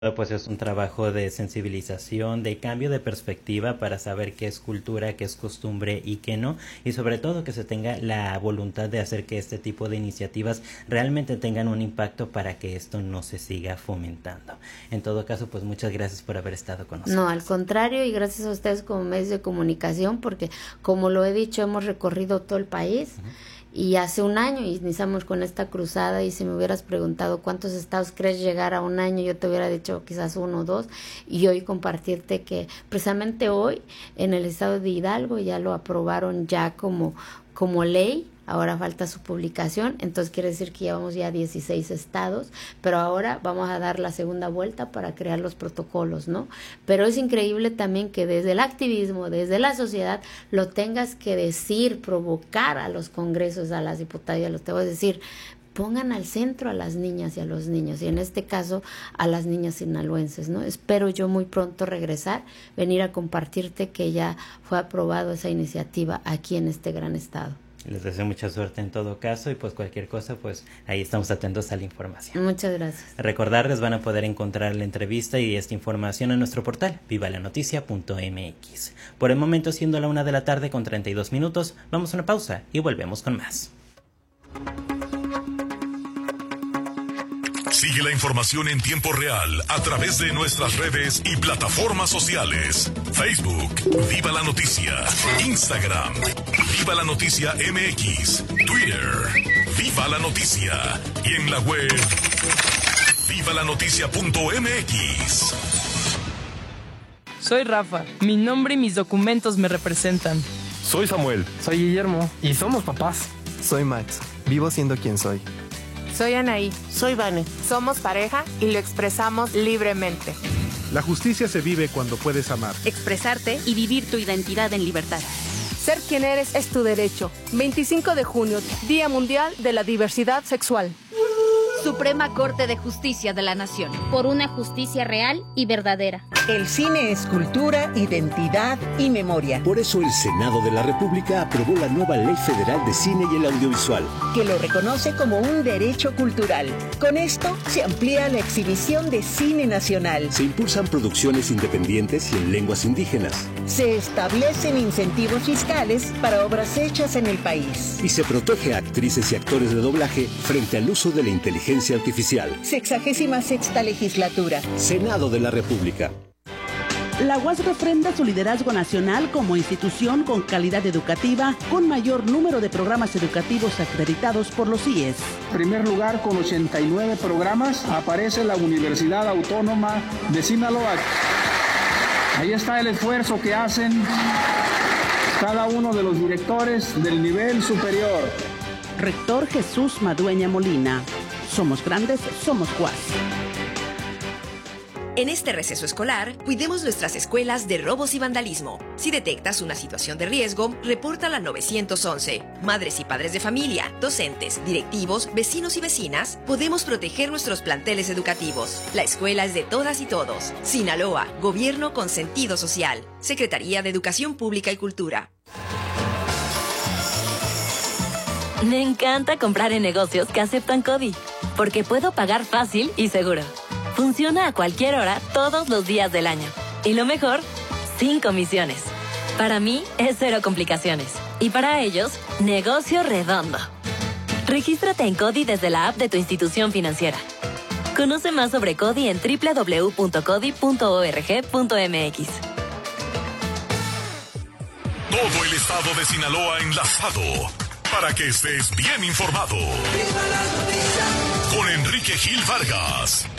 Pues es un trabajo de sensibilización, de cambio de perspectiva para saber qué es cultura, qué es costumbre y qué no, y sobre todo que se tenga la voluntad de hacer que este tipo de iniciativas realmente tengan un impacto para que esto no se siga fomentando. En todo caso, pues muchas gracias por haber estado con nosotros. No, al contrario, y gracias a ustedes como medios de comunicación, porque como lo he dicho, hemos recorrido todo el país. Y hace un año iniciamos con esta cruzada, y si me hubieras preguntado cuántos estados crees llegar a un año, yo te hubiera dicho quizás 1 o 2, y hoy compartirte que precisamente hoy en el estado de Hidalgo ya lo aprobaron ya como ley. Ahora falta su publicación, entonces quiere decir que llevamos ya 16 estados, pero ahora vamos a dar la segunda vuelta para crear los protocolos, ¿no? Pero es increíble también que desde el activismo, desde la sociedad, lo tengas que decir, provocar a los congresos, a las diputadas, los tengo que decir, pongan al centro a las niñas y a los niños, y en este caso a las niñas sinaloenses, ¿no? Espero yo muy pronto regresar, venir a compartirte que ya fue aprobado esa iniciativa aquí en este gran estado. Les deseo mucha suerte en todo caso, y pues cualquier cosa, pues ahí estamos atentos a la información. Muchas gracias. Recordarles, van a poder encontrar la entrevista y esta información en nuestro portal vivalanoticia.mx. Por el momento, siendo la 1:32 p.m, vamos a una pausa y volvemos con más. Sigue la información en tiempo real a través de nuestras redes y plataformas sociales. Facebook, Viva la Noticia. Instagram, Viva la Noticia MX. Twitter, Viva la Noticia. Y en la web, vivalanoticia.mx. Soy Rafa. Mi nombre y mis documentos me representan. Soy Samuel. Soy Guillermo. Y somos papás. Soy Max. Vivo siendo quien soy. Soy Anaí. Soy Vane. Somos pareja y lo expresamos libremente. La justicia se vive cuando puedes amar, expresarte y vivir tu identidad en libertad. Ser quien eres es tu derecho. 25 de junio, Día Mundial de la Diversidad Sexual. Suprema Corte de Justicia de la Nación. Por una justicia real y verdadera. El cine es cultura, identidad y memoria. Por eso el Senado de la República aprobó la nueva Ley Federal de Cine y el Audiovisual, que lo reconoce como un derecho cultural. Con esto se amplía la exhibición de cine nacional. Se impulsan producciones independientes y en lenguas indígenas. Se establecen incentivos fiscales para obras hechas en el país. Y se protege a actrices y actores de doblaje frente al uso de la inteligencia artificial. 66ª legislatura. Senado de la República. La UAS refrenda su liderazgo nacional como institución con calidad educativa, con mayor número de programas educativos acreditados por los CIES. En primer lugar, con 89 programas, aparece la Universidad Autónoma de Sinaloa. Ahí está el esfuerzo que hacen cada uno de los directores del nivel superior. Rector Jesús Madueña Molina. Somos grandes, somos UAS. En este receso escolar, cuidemos nuestras escuelas de robos y vandalismo. Si detectas una situación de riesgo, repórtala al 911. Madres y padres de familia, docentes, directivos, vecinos y vecinas, podemos proteger nuestros planteles educativos. La escuela es de todas y todos. Sinaloa, Gobierno con sentido social. Secretaría de Educación Pública y Cultura. Me encanta comprar en negocios que aceptan CODI, porque puedo pagar fácil y seguro. Funciona a cualquier hora, todos los días del año. Y lo mejor, sin comisiones. Para mí, es 0 complicaciones. Y para ellos, negocio redondo. Regístrate en CODI desde la app de tu institución financiera. Conoce más sobre CODI en www.codi.org.mx. Todo el estado de Sinaloa enlazado para que estés bien informado. Con Enrique Gil Vargas.